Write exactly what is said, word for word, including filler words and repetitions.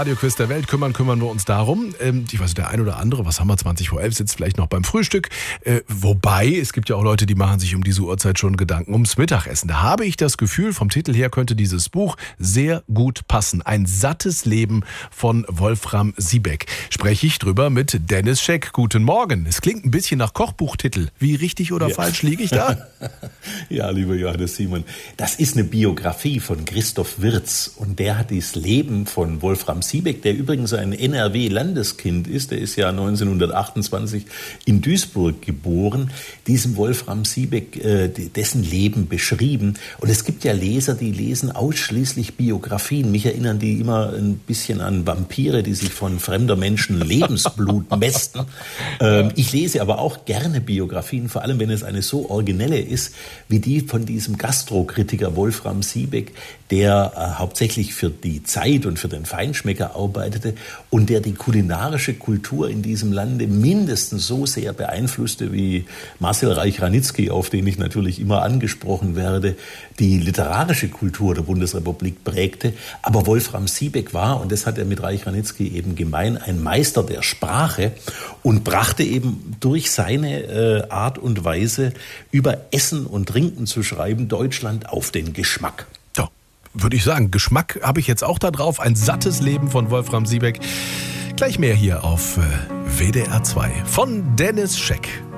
Radioquiz der Welt kümmern, kümmern wir uns darum. Ähm, ich weiß nicht, der ein oder andere, was haben wir, zwanzig vor elf, sitzt vielleicht noch beim Frühstück. Äh, wobei, es gibt ja auch Leute, die machen sich um diese Uhrzeit schon Gedanken ums Mittagessen. Da habe ich das Gefühl, vom Titel her könnte dieses Buch sehr gut passen. Ein sattes Leben von Wolfram Siebeck. Spreche ich drüber mit Dennis Scheck. Guten Morgen. Es klingt ein bisschen nach Kochbuchtitel. Wie richtig oder ja. falsch liege ich da? Ja, lieber Johannes Simon, das ist eine Biografie von Christoph Wirz und der hat das Leben von Wolfram Siebeck, der übrigens ein N R W-Landeskind ist, der ist ja neunzehnhundertachtundzwanzig in Duisburg geboren, diesem Wolfram Siebeck, äh, dessen Leben beschrieben. Und es gibt ja Leser, die lesen ausschließlich Biografien. Mich erinnern die immer ein bisschen an Vampire, die sich von fremder Menschen Lebensblut mästen. Ähm, ich lese aber auch gerne Biografien, vor allem wenn es eine so originelle ist, wie die von diesem Gastrokritiker Wolfram Siebeck, der äh, hauptsächlich für die Zeit und für den Feinschmecker arbeitete und der die kulinarische Kultur in diesem Lande mindestens so sehr beeinflusste wie Marcel Reich-Ranitzky, auf den ich natürlich immer angesprochen werde, die literarische Kultur der Bundesrepublik prägte. Aber Wolfram Siebeck war, und das hat er mit Reich-Ranitzky eben gemein, ein Meister der Sprache und brachte eben durch seine äh, Art und Weise über Essen und Trinken zu schreiben Deutschland auf den Geschmack. Ja, würde ich sagen, Geschmack habe ich jetzt auch da drauf. Ein sattes Leben von Wolfram Siebeck. Gleich mehr hier auf W D R zwei von Dennis Scheck.